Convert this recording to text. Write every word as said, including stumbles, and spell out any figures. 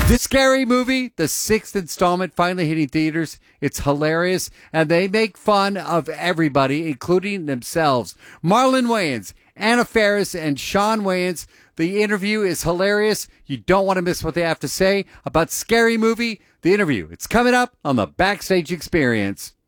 This Scary Movie, the sixth installment, finally hitting theaters. It's hilarious, and they make fun of everybody, including themselves. Marlon Wayans, Anna Faris, and Sean Wayans. The interview is hilarious. You don't want to miss what they have to say about Scary Movie, the interview. It's coming up on the Backstage Experience.